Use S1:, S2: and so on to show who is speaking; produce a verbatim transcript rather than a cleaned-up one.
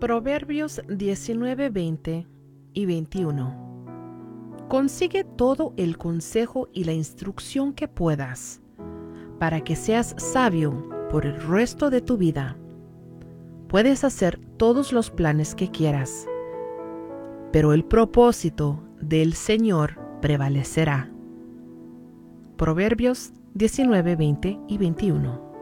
S1: Proverbios diecinueve, veinte y veintiuno. Consigue todo el consejo y la instrucción que puedas, para que seas sabio por el resto de tu vida. Puedes hacer todos los planes que quieras, pero el propósito del Señor prevalecerá. Proverbios diecinueve, veinte y veintiuno.